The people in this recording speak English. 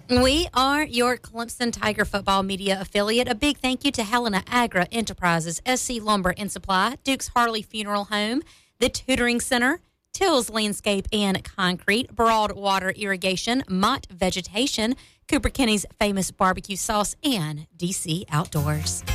We are your Clemson Tiger football media affiliate. A big thank you to Helena Agra Enterprises, SC Lumber and Supply, Duke's Harley Funeral Home, the Tutoring Center, Tills Landscape and Concrete, Broadwater Irrigation, Mott Vegetation, Cooper Kenny's Famous Barbecue Sauce, and DC Outdoors.